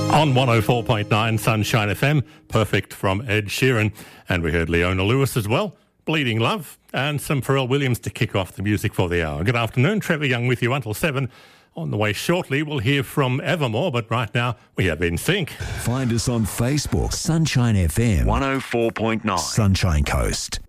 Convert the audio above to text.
On 104.9 Sunshine FM, Perfect from Ed Sheeran. And we heard Leona Lewis as well, Bleeding Love, and some Pharrell Williams to kick off the music for the hour. Good afternoon, Trevor Young with you until 7. On the way shortly, we'll hear from Evermore, but right now we have NSYNC. Find us on Facebook, Sunshine FM 104.9 Sunshine Coast.